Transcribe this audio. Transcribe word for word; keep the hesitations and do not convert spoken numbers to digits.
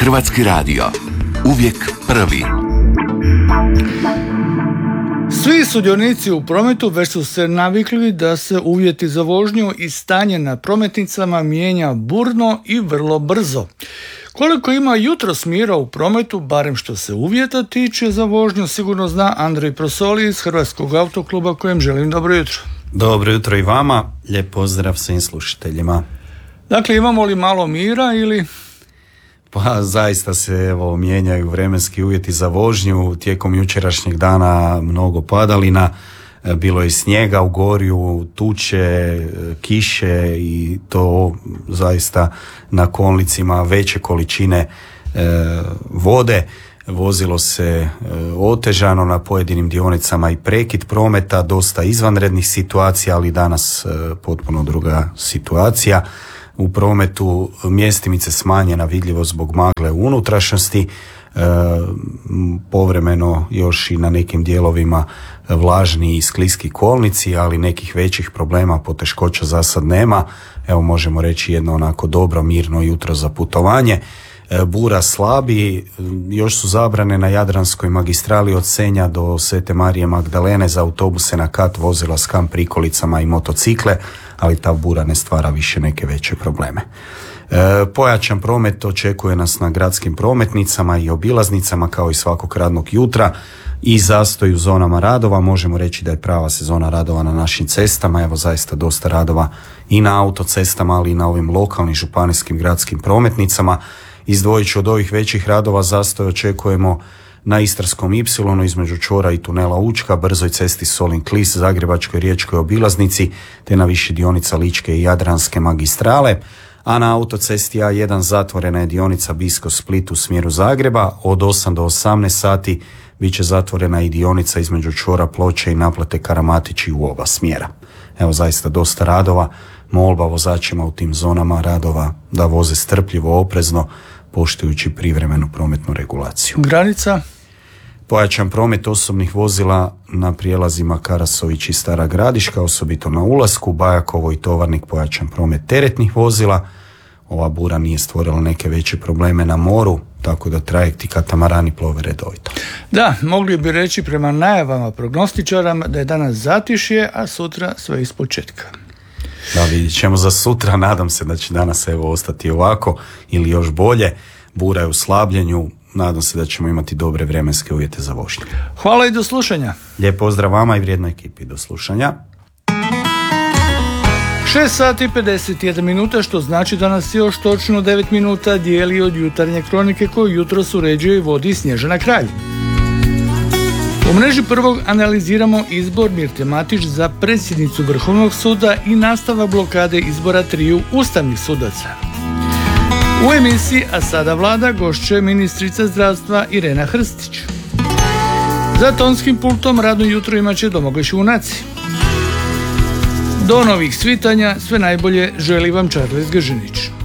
Hrvatski radio. Uvijek prvi. Svi sudionici u prometu već su se navikli da se uvjeti za vožnju i stanje na prometnicama mijenja burno i vrlo brzo. Koliko ima jutros mira u prometu, barem što se uvjeta tiče za vožnju, sigurno zna Andrej Prosoli iz Hrvatskog autokluba, kojem želim dobro jutro. Dobro jutro i vama, lijep pozdrav svim slušateljima. Dakle, imamo li malo mira ili... Pa zaista se evo mijenjaju vremenski uvjeti za vožnju. Tijekom jučerašnjeg dana mnogo padalina, bilo je snijega u Gorju, tuče, kiše i to zaista na kolnicima veće količine e, vode. Vozilo se e, otežano na pojedinim dionicama i prekid prometa, dosta izvanrednih situacija, ali danas e, potpuno druga situacija. U prometu mjestimice smanjena vidljivost zbog magle u unutrašnjosti, e, povremeno još i na nekim dijelovima vlažni i skliski kolnici, ali nekih većih problema, poteškoća za sad nema. Evo možemo reći jedno onako dobro, mirno jutro za putovanje. E, bura slabi, još su zabrane na Jadranskoj magistrali od Senja do Svete Marije Magdalene za autobuse na kat, vozila s kamp prikolicama i motocikle, ali ta bura ne stvara više neke veće probleme. E, pojačan promet očekuje nas na gradskim prometnicama i obilaznicama kao i svakog radnog jutra i zastoj u zonama radova. Možemo reći da je prava sezona radova na našim cestama, evo zaista dosta radova i na autocestama, ali i na ovim lokalnim županijskim gradskim prometnicama. Izdvojit ću od ovih većih radova zastoj očekujemo na Istarskom ipsilonu između čvora i tunela Učka, brzoj cesti Solin-Klis, Zagrebačkoj riječkoj obilaznici, te na više dionica Ličke i Jadranske magistrale, a na autocesti A jedan zatvorena je dionica Bisko-Split u smjeru Zagreba, od osam do osamnaest sati bit će zatvorena i dionica između čvora Ploče i naplate Karamatići u oba smjera. Evo zaista dosta radova, molba vozačima u tim zonama radova da voze strpljivo, oprezno, poštujući privremenu prometnu regulaciju. Granica? Pojačan promet osobnih vozila na prijelazima Karasović i Stara Gradiška, osobito na ulasku, Bajakovo i Tovarnik pojačan promet teretnih vozila. Ova bura nije stvorila neke veće probleme na moru, tako da trajekti i katamarani plove redovito. Da, mogli bi reći prema najavama prognostičara da je danas zatišje, a sutra sve ispočetka. Da, vidjet ćemo za sutra, nadam se da će danas evo ostati ovako ili još bolje. Bura je u slabljenju, nadam se da ćemo imati dobre vremenske uvjete za vožnju. Hvala i do slušanja. Lijep pozdrav vama i vrijednoj ekipi, do slušanja. šest sati i pedeset jedna minuta, što znači da nas još točno devet minuta dijeli od jutarnje kronike koju jutros uređuje i vodi Snježana Kralj. U mreži prvog analiziramo izbor Mirte Matić za predsjednicu Vrhovnog suda i nastavak blokade izbora triju ustavnih sudaca. U emisiji A sada Vlada gošće ministrica zdravstva Irena Hrstić. Za tonskim pultom radno jutro imat će Domagoj Šimunac. Do novih svitanja sve najbolje želi vam Charles Gržinić.